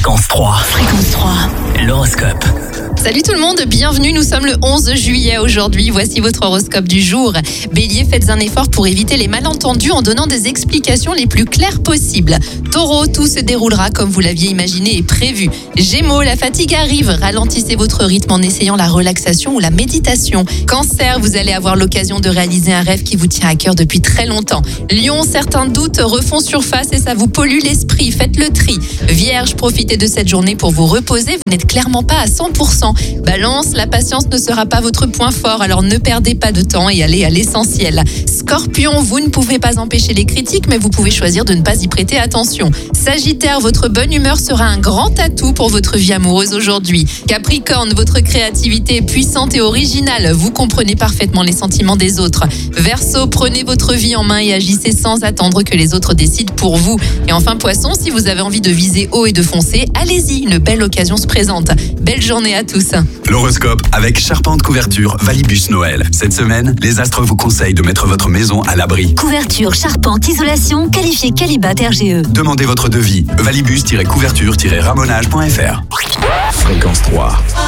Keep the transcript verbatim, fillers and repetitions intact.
Fréquence trois. Fréquence trois. L'horoscope. Salut tout le monde, bienvenue, nous sommes le onze juillet aujourd'hui, voici votre horoscope du jour. Bélier, faites un effort pour éviter les malentendus en donnant des explications les plus claires possibles. Taureau, tout se déroulera comme vous l'aviez imaginé et prévu. Gémeaux, la fatigue arrive, ralentissez votre rythme en essayant la relaxation ou la méditation. Cancer, vous allez avoir l'occasion de réaliser un rêve qui vous tient à cœur depuis très longtemps. Lion, certains doutes refont surface et ça vous pollue l'esprit, faites le tri. Vierge, profitez de cette journée pour vous reposer, vous n'êtes clairement pas à cent pour cent. Balance, la patience ne sera pas votre point fort, alors ne perdez pas de temps et allez à l'essentiel. Scorpion, vous ne pouvez pas empêcher les critiques, mais vous pouvez choisir de ne pas y prêter attention. Sagittaire, votre bonne humeur sera un grand atout pour votre vie amoureuse aujourd'hui. Capricorne, votre créativité est puissante et originale, vous comprenez parfaitement les sentiments des autres. Verseau, prenez votre vie en main et agissez sans attendre que les autres décident pour vous. Et enfin Poisson, si vous avez envie de viser haut et de foncer, allez-y, une belle occasion se présente. Belle journée à tous. L'horoscope avec Charpente Couverture Valibus Noël. Cette semaine, les astres vous conseillent de mettre votre maison à l'abri. Couverture, charpente, isolation, qualifié Qualibat R G E. Demandez votre devis. valibus-couverture-ramonage point f r. Fréquence trois.